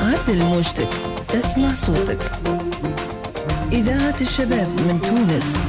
عدل موجتك تسمع صوتك. إذاعة الشباب من تونس.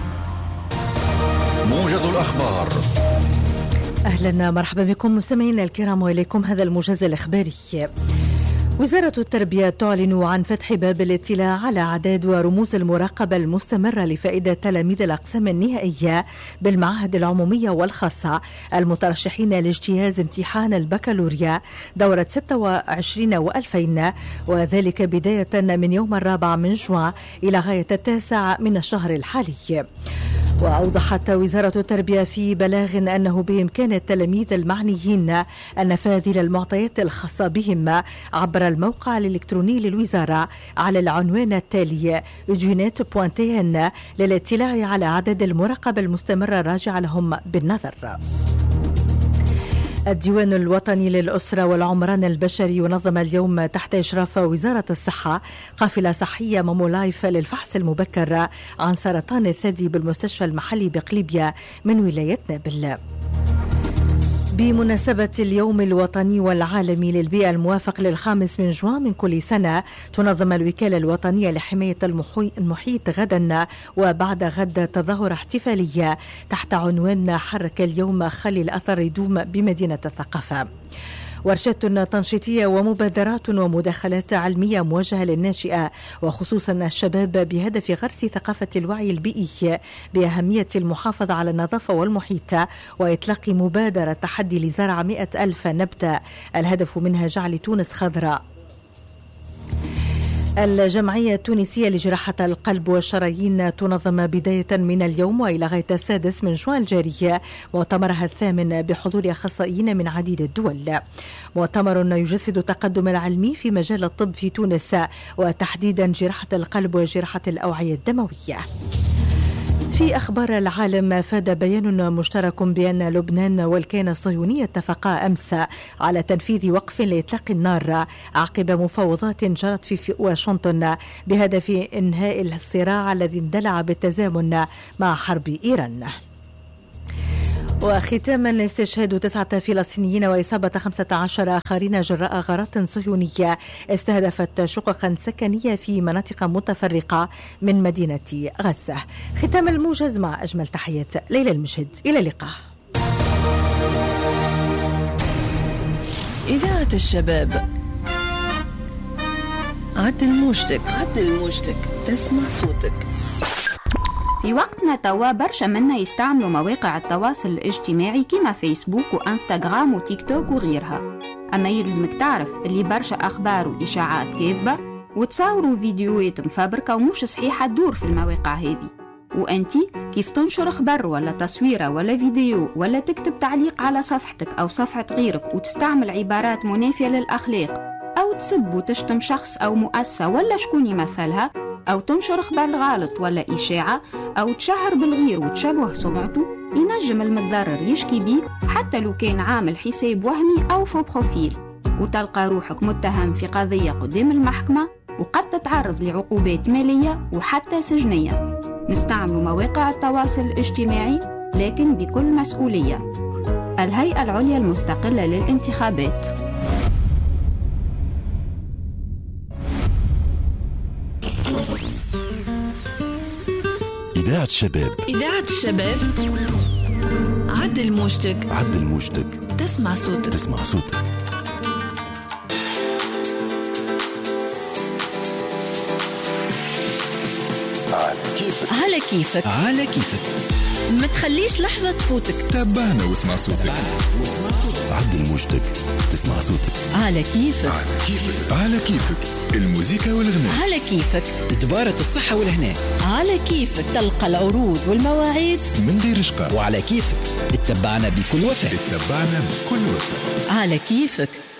موجز الأخبار. أهلا مرحبا بكم مستمعينا الكرام وإليكم هذا الموجز الإخباري. وزارة التربية تعلن عن فتح باب الاطلاع على أعداد ورموز المراقبة المستمرة لفائدة تلاميذ الأقسام النهائية بالمعاهد العمومية والخاصة المترشحين لاجتياز امتحان البكالوريا دورة 26 و2000، وذلك بداية من يوم 4 من جوان إلى غاية 9 من الشهر الحالي. وأوضحت وزارة التربية في بلاغ أنه بإمكان التلاميذ المعنيين النفاذ للمعطيات الخاصة بهم عبر الموقع الإلكتروني للوزارة على العنوان التالي ujunet.tn للاطلاع على عدد المراقبة المستمرة الراجعة لهم بالنظر. الديوان الوطني للأسرة والعمران البشري ينظم اليوم تحت إشراف وزارة الصحة قافلة صحية مامولايف للفحص المبكر عن سرطان الثدي بالمستشفى المحلي بقليبية من ولاية نابل. بمناسبة اليوم الوطني والعالمي للبيئة الموافق ل5 من جوان من كل سنة، تنظم الوكالة الوطنية لحماية المحيط غدا وبعد غد تظاهرة احتفالية تحت عنوان حرك اليوم خلي الأثر يدوم بمدينة الثقافة. ورشات تنشيطية ومبادرات ومداخلات علمية موجهة للناشئة وخصوصا الشباب بهدف غرس ثقافة الوعي البيئي بأهمية المحافظة على النظافة والمحيط وإطلاق مبادرة تحدي لزرع 100,000 نبتة الهدف منها جعل تونس خضراء. الجمعية التونسية لجراحة القلب والشرايين تنظم بداية من اليوم وإلى غاية 6 من جوان الجاري مؤتمرها 8 بحضور أخصائيين من عديد الدول. مؤتمر يجسد التقدم العلمي في مجال الطب في تونس وتحديدا جراحة القلب وجراحة الأوعية الدموية. في أخبار العالم، أفاد بيان مشترك بأن لبنان والكيان الصهيوني اتفقا أمس على تنفيذ وقف لإطلاق النار عقب مفاوضات جرت في واشنطن بهدف إنهاء الصراع الذي اندلع بالتزامن مع حرب إيران. وختاما، استشهاد 9 فلسطينيين وإصابة 15 آخرين جراء غارات صهيونية استهدفت شققا سكنية في مناطق متفرقة من مدينة غزة. ختام الموجز مع أجمل تحيات ليلى المشهد، إلى اللقاء. إذاعة الشباب. عدل موجتك تسمع صوتك. في وقتنا توا برشا منا يستعملوا مواقع التواصل الاجتماعي كما فيسبوك وانستغرام وتيك توك وغيرها، أما يلزمك تعرف اللي برشا أخبار وإشاعات كاذبة وتصوروا فيديوهات مفبركة ومش صحيحة تدور في المواقع هذه. وأنتي كيف تنشر خبر ولا تصويرة ولا فيديو ولا تكتب تعليق على صفحتك أو صفحة غيرك وتستعمل عبارات منافية للأخلاق أو تسب وتشتم شخص أو مؤسسة ولا شكون يمثلها، أو تنشر خبر غلط ولا إشاعة أو تشهر بالغير وتشبه سمعته، ينجم المتضرر يشكي بيك حتى لو كان عامل حساب وهمي أو فو بروفيل، وتلقى روحك متهم في قضية قدام المحكمة وقد تتعرض لعقوبات مالية وحتى سجنية. نستعمل مواقع التواصل الاجتماعي لكن بكل مسؤولية. الهيئة العليا المستقلة للانتخابات. إذاعة الشباب. عدل موجتك تسمع صوتك. على كيفك. ما تخليش لحظة تفوتك. تابعنا واسمع صوتك. عدل موجتك تسمع صوتك. على كيفك. الموسيقى والغناء على كيفك. تبارة الصحة والهناء على كيفك. تلقى العروض والمواعيد من غير إشقاء. وعلى كيفك. اتبعنا بكل وفاء. على كيفك.